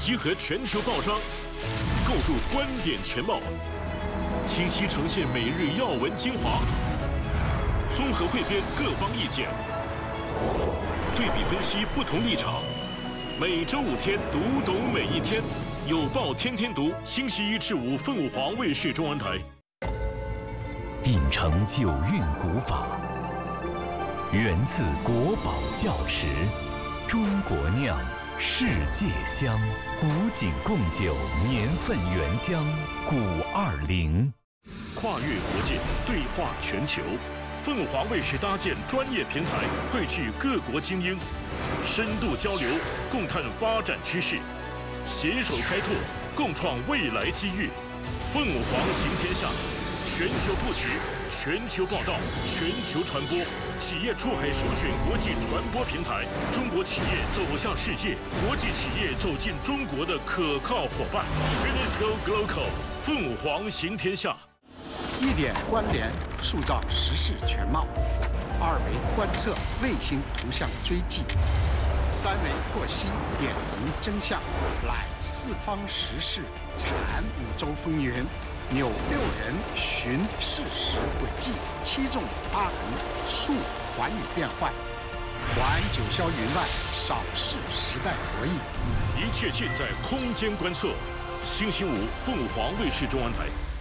集合全球报章，构筑观点全貌，清晰呈现每日要闻精华，综合汇编各方意见，对比分析不同立场。每周5天，读懂每一天。有报天天读，星期1至5，凤凰卫视中文台。 秉承九韵古法，源自国宝窖池，中国酿，世界香，古井贡酒年份原浆520。 跨越国界，对话全球。凤凰卫视搭建专业平台，汇聚各国精英，深度交流，共探发展趋势，携手开拓，共创未来机遇。凤凰行天下，全球布局，全球报道，全球传播，企业出海首选国际传播平台，中国企业走向世界，国际企业走进中国的可靠伙伴。Finisco Global， 凤凰行天下。 1点关联，塑造时事全貌；2维观测，卫星图像追迹；3维获悉，点明真相，揽四方时事，产5洲风云，扭6人寻事实轨迹，7纵8横，述寰宇变幻，还九霄云外，扫视时代博弈。 一切尽在空间观测。星期5，凤凰卫视中文台。